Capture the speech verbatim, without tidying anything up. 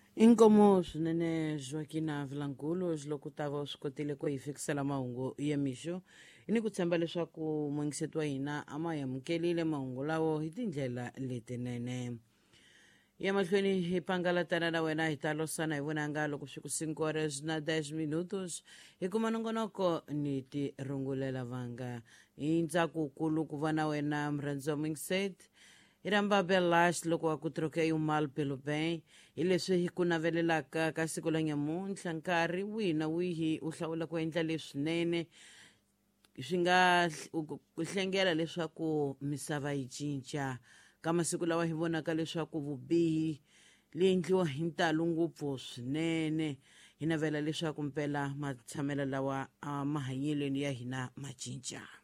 Inkomo swinene Joaquina Vilankulo loko tava swi kotile ku hi fikisela mahungu ya mixo ni ku tshemba leswaku muingiseti wa hina a ma amukelile mahungu lawo hi tindlela letinene. Ya mahlweni hi pangalatana na wena hi ta losana hi vonanga loko swi ku cinco horas na dez minutos hi kuma nongonoko ni ti rungulela vanga hi ntsakukulu ku va na wena murhandziwa muingiseti hi ramba belash loko wa ku troke yi mal pelo bem hi leswi hi ku navelelaka ka siku la nyamuntlha nkarhi wihi na wihi u hlawula ku endla leswinene swi nga hlengela leswaku misava yi cinca ka masiku lawa hi vonaka leswaku vubihi liendliwa hi ntalo ngopfu swinene hi navela leswaku mpela matshamelo lawa a mahanyelweni ya hina ma cinca.